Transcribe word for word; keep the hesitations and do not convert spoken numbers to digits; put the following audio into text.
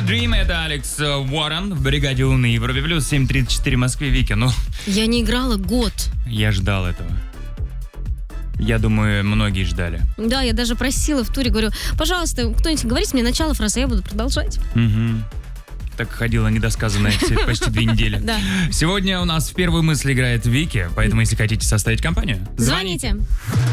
Dream, это Алекс Уоррен в бригаде У на Европе плюс, семь тридцать четыре в Москве. Вики, ну... Я не играла год. Я ждал этого. Я думаю, многие ждали. Да, я даже просила в туре, говорю, пожалуйста, кто-нибудь говорите мне начало фразы, я буду продолжать. Угу. Так ходила недосказанная почти две недели. Да. Сегодня у нас в первую мысль играет Вики, поэтому если хотите составить компанию, Звоните.